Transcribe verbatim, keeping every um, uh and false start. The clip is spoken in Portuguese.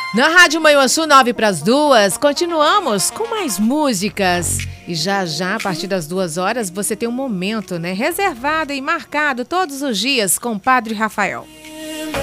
Na Rádio Manhuaçu, nove para as duas, continuamos com mais músicas. E já já, a partir das duas horas, você tem um momento, né, reservado e marcado todos os dias com o Padre Rafael.